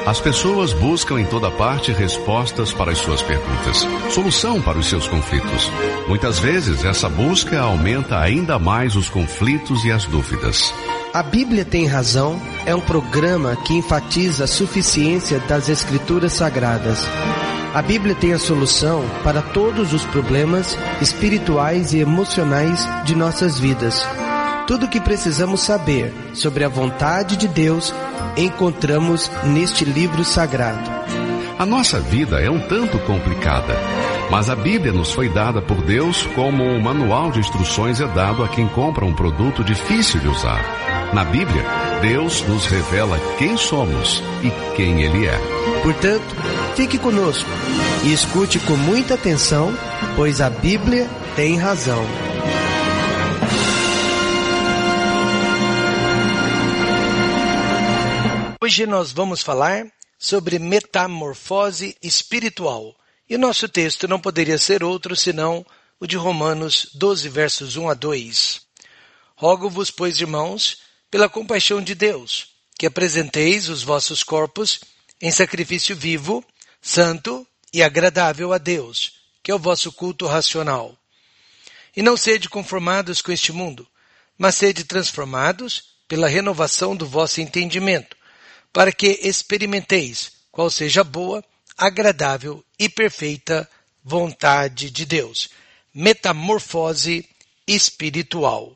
As pessoas buscam em toda parte respostas para as suas perguntas, solução para os seus conflitos. Muitas vezes, essa busca aumenta ainda mais os conflitos e as dúvidas. A Bíblia Tem Razão é um programa que enfatiza a suficiência das Escrituras Sagradas. A Bíblia tem a solução para todos os problemas espirituais e emocionais de nossas vidas. Tudo o que precisamos saber sobre a vontade de Deus encontramos neste livro sagrado. A nossa vida é um tanto complicada, mas a Bíblia nos foi dada por Deus como um manual de instruções é dado a quem compra um produto difícil de usar. Na Bíblia, Deus nos revela quem somos e quem Ele é. Portanto, fique conosco e escute com muita atenção, pois a Bíblia tem razão. Hoje nós vamos falar sobre metamorfose espiritual. E o nosso texto não poderia ser outro senão o de Romanos 12, versos 1 a 2. Rogo-vos, pois, irmãos, pela compaixão de Deus, que apresenteis os vossos corpos em sacrifício vivo, santo e agradável a Deus, que é o vosso culto racional. E não sede conformados com este mundo, mas sede transformados pela renovação do vosso entendimento, para que experimenteis qual seja a boa, agradável e perfeita vontade de Deus. Metamorfose espiritual.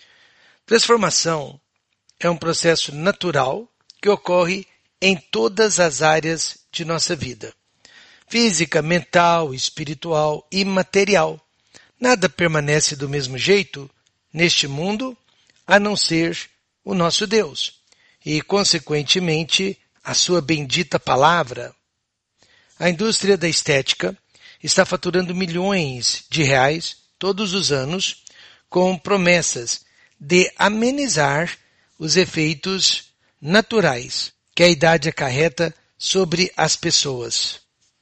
Transformação é um processo natural que ocorre em todas as áreas de nossa vida. Física, mental, espiritual e material. Nada permanece do mesmo jeito neste mundo a não ser o nosso Deus e, consequentemente, a sua bendita palavra. A indústria da estética está faturando milhões de reais todos os anos com promessas de amenizar os efeitos naturais que a idade acarreta sobre as pessoas.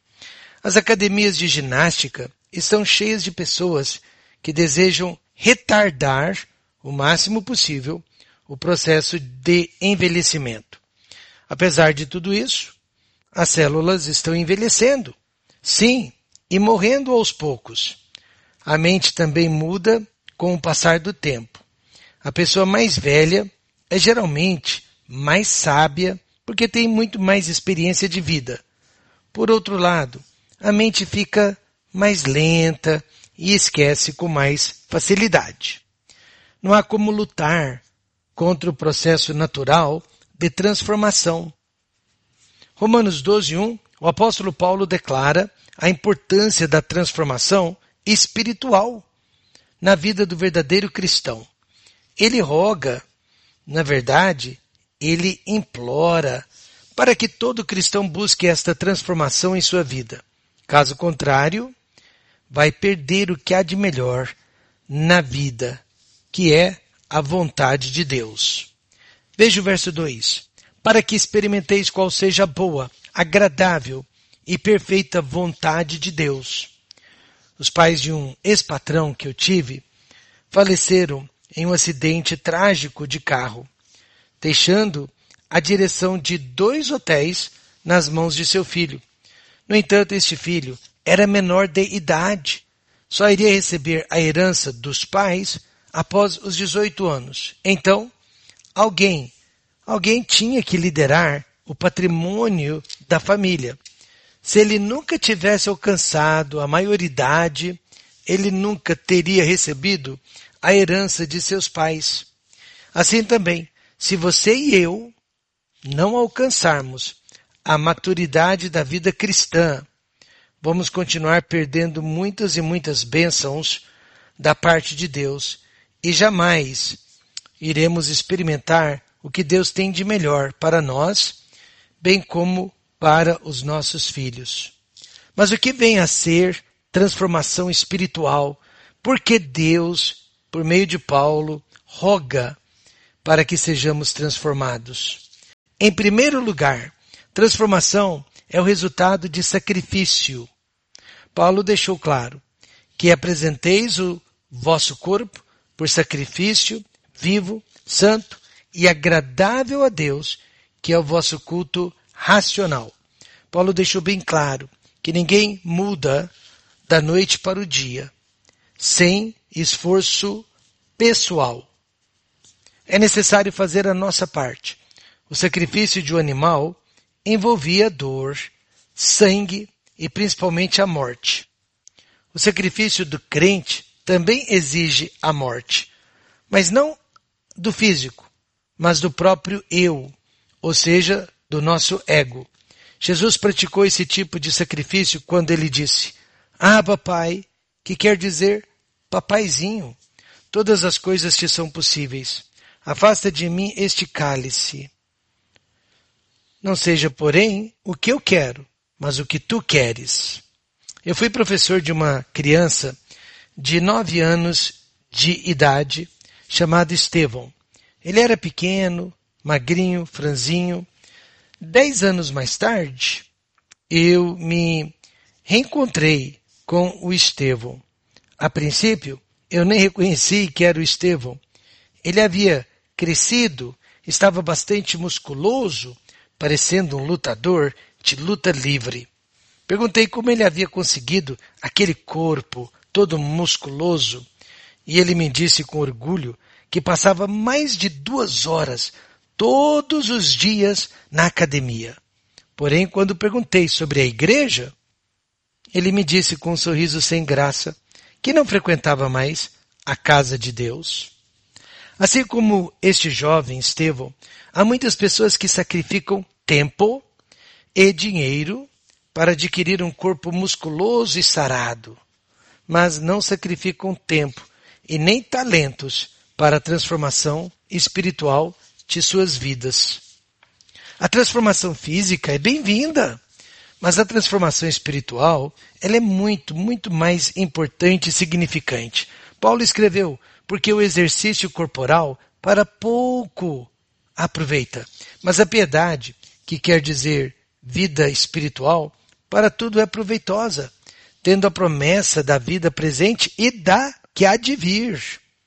As academias de ginástica estão cheias de pessoas que desejam retardar o máximo possível o processo de envelhecimento. Apesar de tudo isso, as células estão envelhecendo, sim, e morrendo aos poucos. A mente também muda com o passar do tempo. A pessoa mais velha é geralmente mais sábia porque tem muito mais experiência de vida. Por outro lado, a mente fica mais lenta e esquece com mais facilidade. Não há como lutar contra o processo natural de transformação. Romanos 12:1, o apóstolo Paulo declara a importância da transformação espiritual na vida do verdadeiro cristão. Ele roga, na verdade, ele implora para que todo cristão busque esta transformação em sua vida. Caso contrário, vai perder o que há de melhor na vida, que é a vontade de Deus. Veja o verso 2. Para que experimenteis qual seja a boa, agradável e perfeita vontade de Deus. Os pais de um ex-patrão que eu tive faleceram em um acidente trágico de carro, deixando a direção de 2 hotéis nas mãos de seu filho. No entanto, este filho era menor de idade, só iria receber a herança dos pais após os 18 anos. Então, alguém tinha que liderar o patrimônio da família. Se ele nunca tivesse alcançado a maioridade, ele nunca teria recebido a herança de seus pais. Assim também, se você e eu não alcançarmos a maturidade da vida cristã, vamos continuar perdendo muitas e muitas bênçãos da parte de Deus e jamais iremos experimentar o que Deus tem de melhor para nós, bem como para os nossos filhos. Mas o que vem a ser transformação espiritual? Porque Deus, por meio de Paulo, roga para que sejamos transformados. Em primeiro lugar, transformação é o resultado de sacrifício. Paulo deixou claro que apresenteis o vosso corpo por sacrifício vivo, santo e agradável a Deus, que é o vosso culto racional. Paulo deixou bem claro que ninguém muda da noite para o dia sem esforço pessoal. É necessário fazer a nossa parte. O sacrifício de um animal envolvia dor, sangue e principalmente a morte. O sacrifício do crente também exige a morte, mas não do físico, mas do próprio eu, ou seja, do nosso ego. Jesus praticou esse tipo de sacrifício quando ele disse: Abba, Pai, que quer dizer papaizinho, todas as coisas te são possíveis. Afasta de mim este cálice. Não seja, porém, o que eu quero, mas o que tu queres. Eu fui professor de uma criança de 9 anos de idade, chamado Estevão. Ele era pequeno, magrinho, franzinho. 10 anos mais tarde, eu me reencontrei com o Estevão. A princípio, eu nem reconheci que era o Estevão. Ele havia crescido, estava bastante musculoso, parecendo um lutador de luta livre. Perguntei como ele havia conseguido aquele corpo todo musculoso, e ele me disse com orgulho que passava mais de 2 horas todos os dias na academia. Porém, quando perguntei sobre a igreja, ele me disse com um sorriso sem graça que não frequentava mais a casa de Deus. Assim como este jovem Estevão, há muitas pessoas que sacrificam tempo e dinheiro para adquirir um corpo musculoso e sarado, mas não sacrificam tempo e nem talentos para a transformação espiritual de suas vidas. A transformação física é bem-vinda, mas a transformação espiritual, ela é muito, muito mais importante e significante. Paulo escreveu: porque o exercício corporal para pouco aproveita, mas a piedade, que quer dizer vida espiritual, para tudo é proveitosa, tendo a promessa da vida presente e da que há de vir.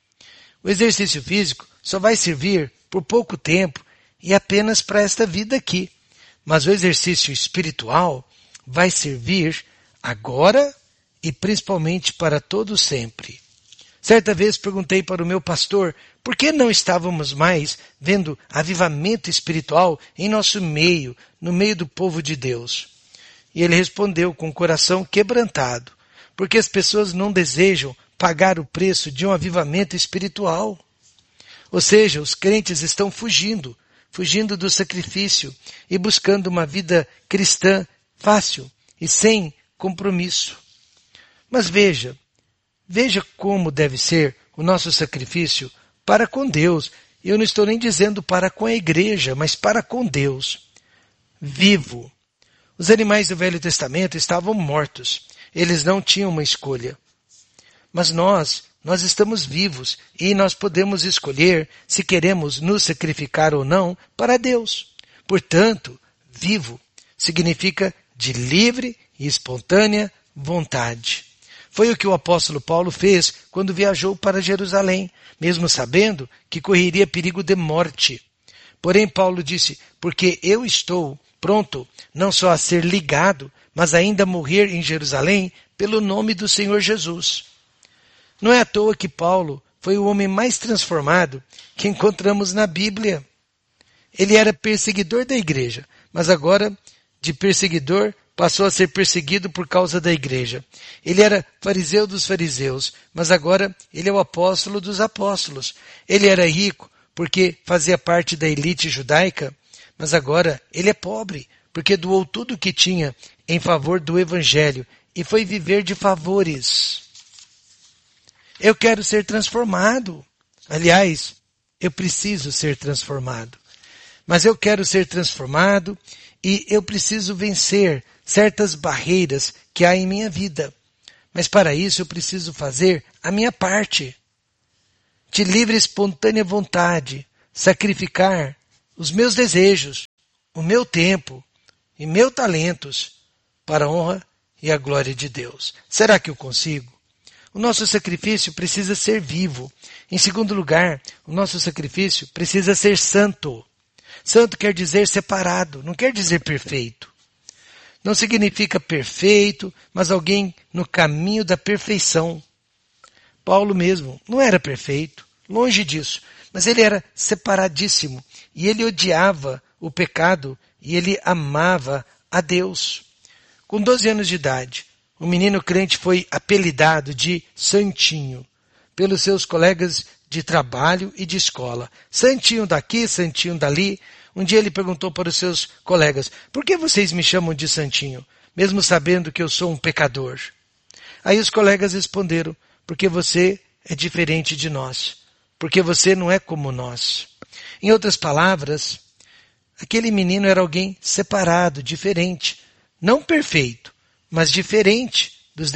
O exercício físico só vai servir por pouco tempo e apenas para esta vida aqui. Mas o exercício espiritual vai servir agora e principalmente para todo sempre. Certa vez perguntei para o meu pastor por que não estávamos mais vendo avivamento espiritual em nosso meio, no meio do povo de Deus. E ele respondeu com o coração quebrantado: porque as pessoas não desejam pagar o preço de um avivamento espiritual. Ou seja, os crentes estão fugindo do sacrifício e buscando uma vida cristã fácil e sem compromisso. Mas veja como deve ser o nosso sacrifício para com Deus. Eu não estou nem dizendo para com a igreja, mas para com Deus. Vivo. Os animais do Velho Testamento estavam mortos. Eles não tinham uma escolha. Mas nós estamos vivos e nós podemos escolher se queremos nos sacrificar ou não para Deus. Portanto, vivo significa de livre e espontânea vontade. Foi o que o apóstolo Paulo fez quando viajou para Jerusalém, mesmo sabendo que correria perigo de morte. Porém, Paulo disse: porque eu estou pronto não só a ser ligado, mas ainda a morrer em Jerusalém pelo nome do Senhor Jesus. Não é à toa que Paulo foi o homem mais transformado que encontramos na Bíblia. Ele era perseguidor da igreja, mas agora, de perseguidor, passou a ser perseguido por causa da igreja. Ele era fariseu dos fariseus, mas agora ele é o apóstolo dos apóstolos. Ele era rico porque fazia parte da elite judaica, mas agora ele é pobre porque doou tudo o que tinha em favor do evangelho e foi viver de favores. Eu quero ser transformado. Aliás, eu preciso ser transformado. Mas eu quero ser transformado e eu preciso vencer certas barreiras que há em minha vida. Mas para isso eu preciso fazer a minha parte. De livre e espontânea vontade, sacrificar os meus desejos, o meu tempo e meus talentos para a honra e a glória de Deus. Será que eu consigo? O nosso sacrifício precisa ser vivo. Em segundo lugar, o nosso sacrifício precisa ser santo. Santo quer dizer separado, não quer dizer perfeito. Não significa perfeito, mas alguém no caminho da perfeição. Paulo mesmo não era perfeito, longe disso, mas ele era separadíssimo e ele odiava o pecado e ele amava a Deus. Com 12 anos de idade, o menino crente foi apelidado de Santinho pelos seus colegas de trabalho e de escola. Santinho daqui, Santinho dali. Um dia ele perguntou para os seus colegas, por que vocês me chamam de Santinho, mesmo sabendo que eu sou um pecador? Aí os colegas responderam, porque você é diferente de nós, porque você não é como nós. Em outras palavras, aquele menino era alguém separado, diferente, não perfeito, mas diferente das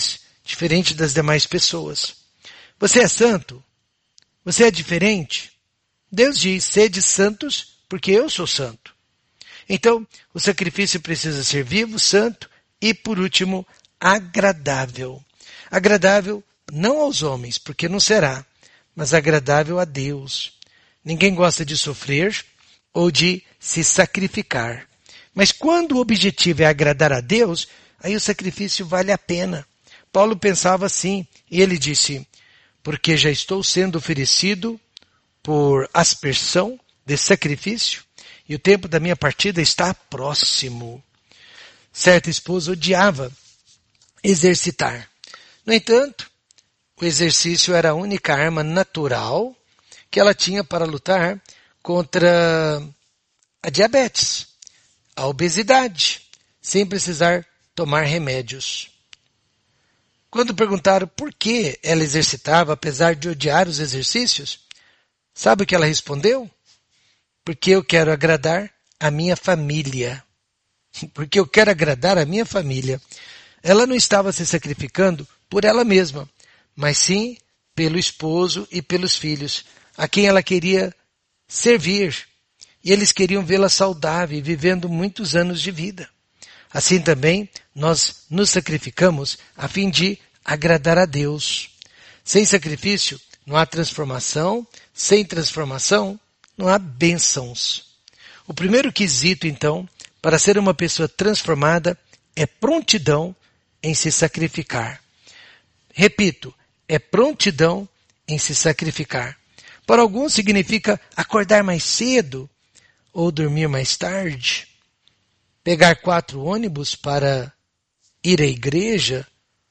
demais pessoas. Você é santo? Você é diferente? Deus diz, sede santos, porque eu sou santo. Então, o sacrifício precisa ser vivo, santo e, por último, agradável. Agradável não aos homens, porque não será, mas agradável a Deus. Ninguém gosta de sofrer ou de se sacrificar. Mas quando o objetivo é agradar a Deus, aí o sacrifício vale a pena. Paulo pensava assim, e ele disse, porque já estou sendo oferecido por aspersão de sacrifício, e o tempo da minha partida está próximo. Certa esposa odiava exercitar. No entanto, o exercício era a única arma natural que ela tinha para lutar contra a diabetes, a obesidade, sem precisar tomar remédios. Quando perguntaram por que ela exercitava, apesar de odiar os exercícios, sabe o que ela respondeu? Porque eu quero agradar a minha família. Porque eu quero agradar a minha família. Ela não estava se sacrificando por ela mesma, mas sim pelo esposo e pelos filhos, a quem ela queria servir. E eles queriam vê-la saudável e vivendo muitos anos de vida. Assim também, nós nos sacrificamos a fim de agradar a Deus. Sem sacrifício, não há transformação. Sem transformação, não há bênçãos. O primeiro quesito, então, para ser uma pessoa transformada é prontidão em se sacrificar. Repito, é prontidão em se sacrificar. Para alguns significa acordar mais cedo ou dormir mais tarde, pegar 4 ônibus para ir à igreja,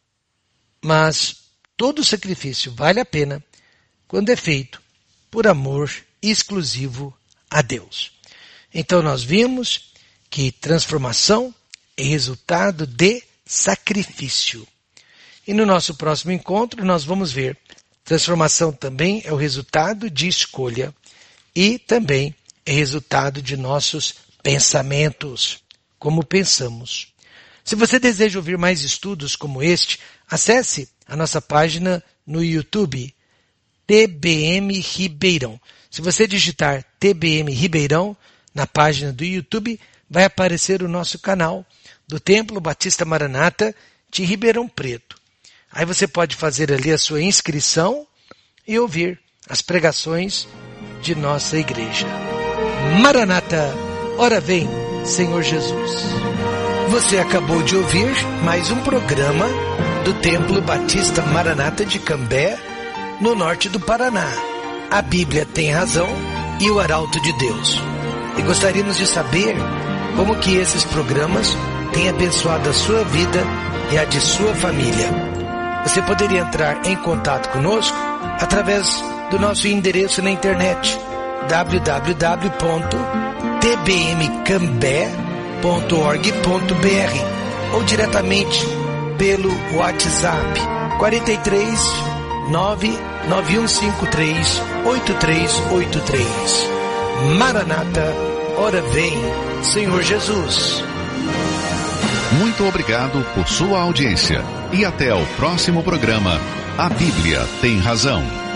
mas todo sacrifício vale a pena quando é feito por amor exclusivo a Deus. Então nós vimos que transformação é resultado de sacrifício. E no nosso próximo encontro nós vamos ver transformação também é o resultado de escolha e também é resultado de nossos pensamentos, como pensamos. Se você deseja ouvir mais estudos como este, acesse a nossa página no YouTube, TBM Ribeirão. Se você digitar TBM Ribeirão na página do YouTube, vai aparecer o nosso canal do Templo Batista Maranata de Ribeirão Preto. Aí você pode fazer ali a sua inscrição e ouvir as pregações de nossa igreja. Maranata, ora vem, Senhor Jesus. Você acabou de ouvir mais um programa do Templo Batista Maranata de Cambé, no norte do Paraná. A Bíblia tem razão e o Arauto de Deus. E gostaríamos de saber como que esses programas têm abençoado a sua vida e a de sua família. Você poderia entrar em contato conosco através do nosso endereço na internet www.tbmcambé.org.br ou diretamente pelo WhatsApp 43 99153 8383. Maranata, ora vem, Senhor Jesus. Muito obrigado por sua audiência e até o próximo programa. A Bíblia tem razão.